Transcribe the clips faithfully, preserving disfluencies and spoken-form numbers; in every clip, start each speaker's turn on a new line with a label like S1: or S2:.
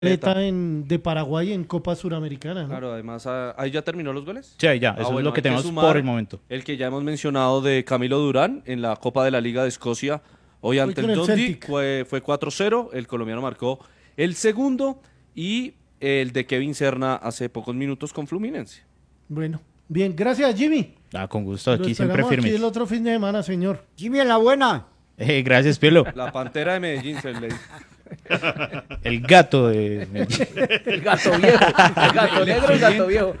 S1: Atleta en, de Paraguay en Copa Suramericana, ¿no?
S2: Claro, además, ah, ¿ahí ya terminó los goles?
S3: Sí, ahí ya,
S2: Ah,
S3: eso es
S2: bueno,
S3: lo que
S2: hay que
S3: tenemos
S2: sumar
S3: por el momento.
S2: El que ya hemos mencionado de Camilo Durán en la Copa de la Liga de Escocia, hoy ante
S1: con
S2: el
S1: el
S2: Dundee,
S1: Celtic.
S2: fue, fue cuatro cero, el colombiano marcó el segundo, y el de Kevin Serna hace pocos minutos con Fluminense.
S1: Bueno, bien, gracias Jimmy.
S3: Ah, con gusto,
S1: Lo
S3: aquí siempre
S1: esperamos aquí
S3: firmes.
S1: el otro fin de semana, señor.
S4: Jimmy en la buena.
S3: Eh, gracias, Pielo.
S2: La Pantera de Medellín se le dice.
S3: El gato de...
S5: El gato viejo. El gato negro, el gato viejo.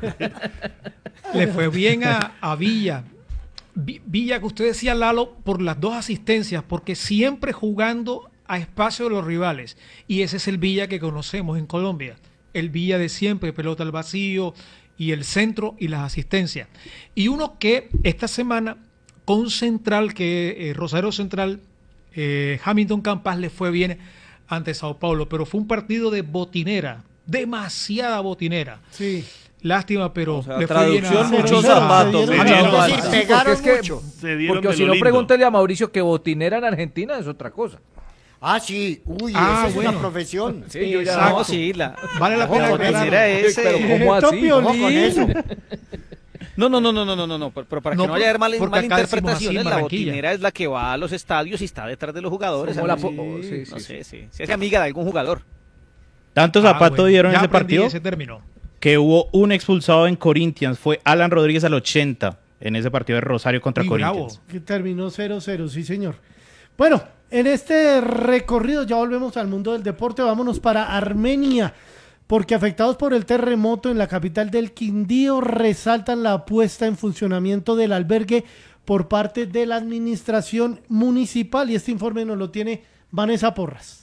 S6: Le fue bien a, a Villa. Vi- Villa, que usted decía, Lalo, por las dos asistencias, porque siempre jugando a espacio de los rivales. Y ese es el Villa que conocemos en Colombia. El Villa de siempre, pelota al vacío y el centro y las asistencias. Y uno que esta semana con Central, que eh, Rosario Central, eh, Hamilton Campas le fue bien ante Sao Paulo, pero fue un partido de botinera, demasiada botinera.
S1: Sí.
S6: Lástima, pero
S2: O sea,
S6: le fue bien
S2: traducción,
S6: a-
S2: muchos
S1: se
S2: zapatos.
S1: dieron-
S2: muchas
S1: se
S2: faltas.
S4: Sí,
S5: Porque
S4: pegaron
S5: es que-
S4: mucho.
S7: Se dieron
S5: Porque
S7: de
S5: si
S7: lo
S5: no,
S7: lindo.
S5: pregúntale a Mauricio que botinera en Argentina es otra cosa.
S4: Ah, sí. Uy,
S6: Ah,
S4: esa es
S6: bueno.
S4: una profesión.
S5: Sí, yo ya-
S6: Exacto.
S8: No, sí, la,
S6: Vale la
S4: Ojo
S6: pena
S4: con
S6: aclararlo.
S8: botinera es...
S5: Pero
S8: eh,
S5: ¿cómo así?
S1: Topiolín.
S4: Ojo con eso.
S8: No, no, no, no, no, no, no, no, pero pero para
S6: No,
S8: que no haya haber mal,
S6: porque acá decimos así en
S8: malinterpretaciones, la
S6: Barranquilla.
S8: botinera es la que va a los estadios y está detrás de los jugadores.
S5: Como la
S8: algo
S5: po-
S8: así.
S5: sí, sí,
S8: no
S5: sí.
S8: sé, sí. Se hace amiga de algún jugador.
S3: Tanto
S6: Ah,
S3: zapato
S6: bueno,
S3: dieron
S6: ya
S3: ese
S6: aprendí
S3: partido
S6: ese término.
S3: que hubo un expulsado en Corinthians. Fue Alan Rodríguez al ochenta en ese partido de Rosario contra
S6: Uy,
S3: Corinthians.
S6: bravo.
S1: Que terminó cero cero, sí señor. Bueno, en este recorrido ya volvemos al mundo del deporte, vámonos para Armenia, porque afectados por el terremoto en la capital del Quindío resaltan la puesta en funcionamiento del albergue por parte de la administración municipal, y este informe nos lo tiene Vanessa Porras.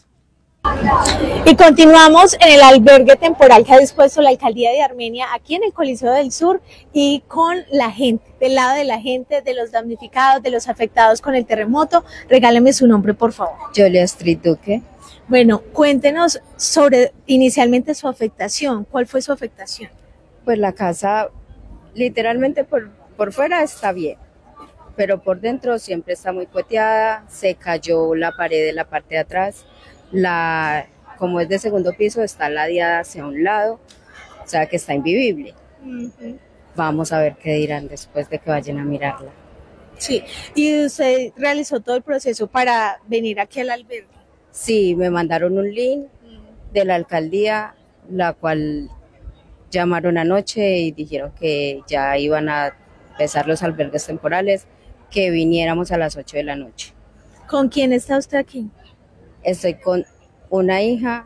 S9: Y continuamos en el albergue temporal que ha dispuesto la alcaldía de Armenia aquí en el Coliseo del Sur y con la gente, del lado de la gente, de los damnificados, de los afectados con el terremoto. Regáleme su nombre, por favor.
S10: Julia Street Duque.
S9: Bueno, cuéntenos sobre inicialmente su afectación. ¿Cuál fue su afectación?
S10: Pues la casa literalmente por, por fuera está bien, pero por dentro siempre está muy cueteada, se cayó la pared de la parte de atrás, la, como es de segundo piso está ladeada hacia un lado, o sea que está invivible.
S9: Uh-huh.
S10: Vamos a ver qué dirán después de que vayan a mirarla.
S9: Sí, y usted realizó todo el proceso para venir aquí al albergue.
S10: Sí, me mandaron un link de la alcaldía, la cual llamaron anoche y dijeron que ya iban a empezar los albergues temporales, que viniéramos a las ocho de la noche.
S9: ¿Con quién está usted aquí?
S10: Estoy con una hija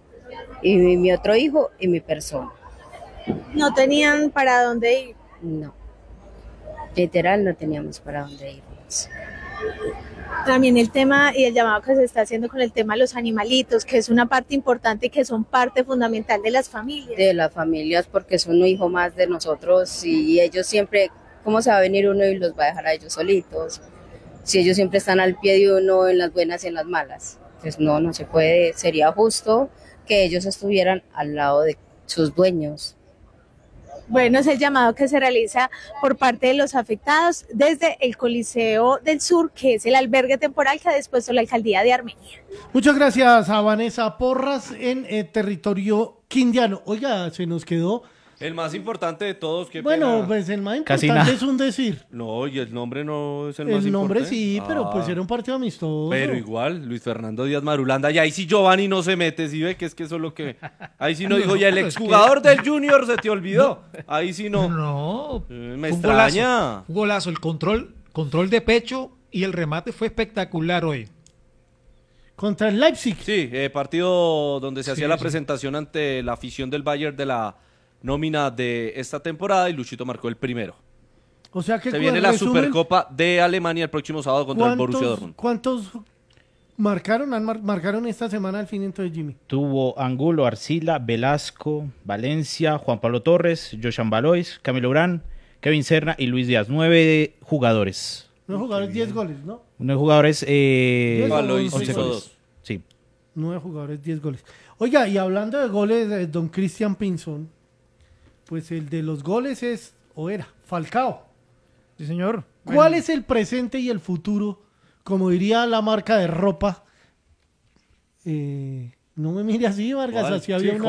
S10: y mi, mi otro hijo y mi persona.
S9: ¿No tenían para dónde ir?
S10: No, literal no teníamos para dónde irnos.
S9: También el tema y el llamado que se está haciendo con el tema de los animalitos, que es una parte importante y que son parte fundamental de las familias.
S10: De las familias, porque son un hijo más de nosotros y ellos siempre, ¿cómo se va a venir uno y los va a dejar a ellos solitos? Si ellos siempre están al pie de uno en las buenas y en las malas. Pues no, no se puede, sería justo que ellos estuvieran al lado de sus dueños.
S9: Bueno, es el llamado que se realiza por parte de los afectados desde el Coliseo del Sur, que es el albergue temporal que ha dispuesto la alcaldía de Armenia.
S1: Muchas gracias a Vanessa Porras en eh, territorio quindiano. Oiga, se nos quedó.
S2: El más importante de todos, qué
S1: Bueno,
S2: pena.
S1: pues el más
S3: Casi
S1: importante
S3: nada.
S1: es un decir.
S2: No, y el nombre no es el, más
S1: El nombre
S2: importante.
S1: sí, pero
S2: Ah,
S1: pues era un partido amistoso.
S2: Pero igual, Luis Fernando Díaz Marulanda, y ahí sí Giovanni no se mete, ¿sí ve? Que es que eso es lo que... Ahí sí no dijo, y el
S6: No, es que-
S2: exjugador del Junior se te olvidó. Ahí sí no.
S6: No,
S2: Eh, me
S6: fue un
S2: extraña.
S6: golazo, un golazo, el control, control de pecho y el remate fue espectacular hoy.
S1: Contra el Leipzig.
S2: Sí, eh, partido donde se
S6: Sí,
S2: hacía la
S6: sí.
S2: presentación ante la afición del Bayern de la nómina de esta temporada y Luchito marcó el primero.
S1: O sea que
S2: Se
S1: con
S2: viene
S1: el
S2: la
S1: resumen,
S2: Supercopa de Alemania el próximo sábado contra el Borussia Dortmund.
S1: ¿Cuántos marcaron, han mar- marcaron esta semana al fin entonces, Jimmy?
S3: Tuvo Angulo, Arcila, Velasco, Valencia, Juan Pablo Torres, Joshan Valois, Camilo Urán, Kevin Serna y Luis Díaz. Nueve jugadores.
S1: Nueve jugadores, diez goles, ¿no?
S3: Nueve jugadores, eh,
S1: Diez
S2: Valois
S1: once
S2: hizo
S1: goles.
S2: dos.
S3: Sí.
S1: Nueve jugadores, diez goles. Oiga, y hablando de goles de don Cristian Pinzón, pues el de los goles es, o era, Falcao.
S6: Sí, señor.
S1: ¿Cuál es el presente y el futuro, como diría la marca de ropa, eh, No me mire así, Vargas,
S2: ¿Cuál?
S1: así había
S2: Sí,
S1: una